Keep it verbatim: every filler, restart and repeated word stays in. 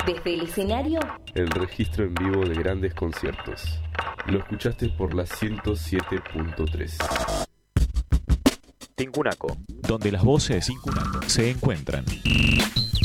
Desde el escenario, el registro en vivo de grandes conciertos. Lo escuchaste por la ciento siete punto tres. Tincunaco, donde las voces se encuentran.